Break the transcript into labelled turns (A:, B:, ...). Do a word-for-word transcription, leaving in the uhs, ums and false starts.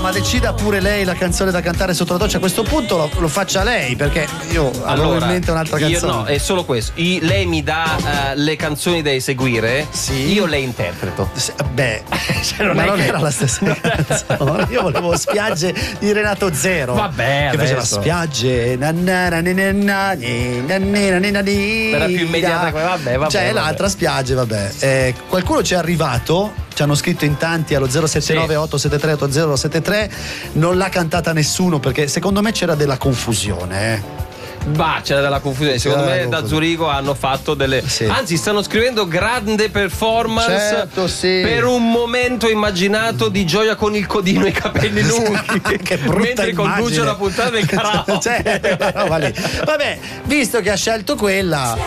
A: ma decida pure lei la canzone da cantare sotto la doccia. A questo punto lo, lo faccia lei, perché io avevo
B: allora,
A: in mente un'altra canzone.
B: Io no, è solo questo. I, lei mi dà uh, le canzoni da eseguire,
A: sì.
B: Io le interpreto.
A: Se, beh, cioè non ma non che... era la stessa canzone. Io volevo Spiagge di Renato Zero.
B: Vabbè,
A: che faceva Spiagge. Na, na, na, na, na, na, na, na, na, na,
B: era più immediata. Vabbè, vabbè.
A: Cioè
B: vabbè.
A: l'altra Spiagge, vabbè. Eh, qualcuno ci è arrivato. Ci hanno scritto in tanti allo zero sette nove otto sette tre otto zero sette tre. Non l'ha cantata nessuno perché secondo me c'era della confusione. Eh.
B: Bah, c'era della confusione. Secondo me da Zurigo hanno fatto delle. Sì. Anzi, stanno scrivendo grande performance.
A: Certo, sì.
B: Per un momento immaginato di Gioia con il codino e i capelli lunghi.
A: Che brutta
B: mentre
A: immagine.
B: conduce una puntata del karaoke.
A: Cioè, vabbè, visto che ha scelto quella.